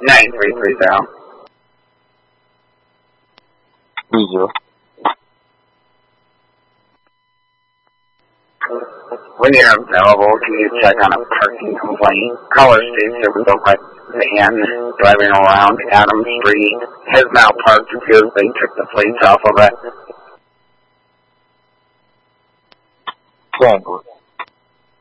9330. 30. When you're available, can you check on a parking complaint? Caller states there was a white van driving around Adams Street. Has now parked because they took the plates off of it. Tranquil.